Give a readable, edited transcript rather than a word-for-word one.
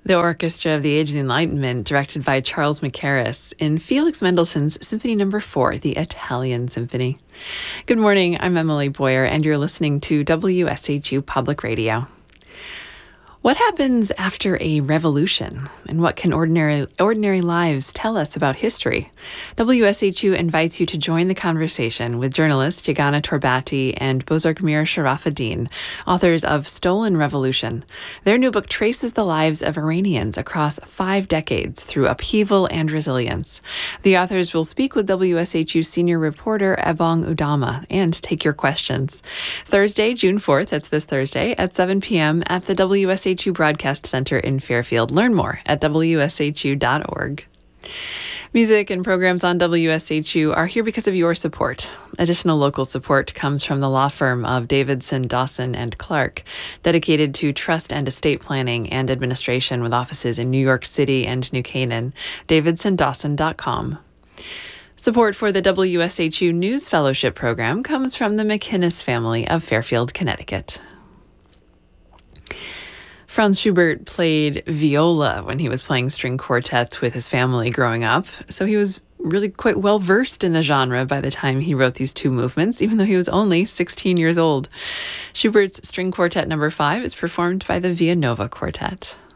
The Orchestra of the Age of the Enlightenment, directed by Charles Mackerras, in Felix Mendelssohn's Symphony No. 4, the Italian Symphony. Good morning, I'm Emily Boyer, and you're listening to WSHU Public Radio. What happens after a revolution, and what can ordinary lives tell us about history? WSHU invites you to join the conversation with journalists Yagana Torbati and Bozorgmir Sharafuddin, authors of Stolen Revolution. Their new book traces the lives of Iranians across 5 decades through upheaval and resilience. The authors will speak with WSHU senior reporter Ebong Udama and take your questions. Thursday, June 4th, that's this Thursday, at 7 p.m. at the WSHU Broadcast Center in Fairfield. Learn more at wshu.org. Music and programs on WSHU are here because of your support. Additional local support comes from the law firm of Davidson, Dawson, and Clark, dedicated to trust and estate planning and administration with offices in New York City and New Canaan. DavidsonDawson.com. Support for the WSHU News Fellowship Program comes from the McInnes family of Fairfield, Connecticut. Franz Schubert played viola when he was playing string quartets with his family growing up, so he was really quite well versed in the genre by the time he wrote these 2 movements, even though he was only 16 years old. Schubert's String Quartet No. 5 is performed by the Villanova Quartet.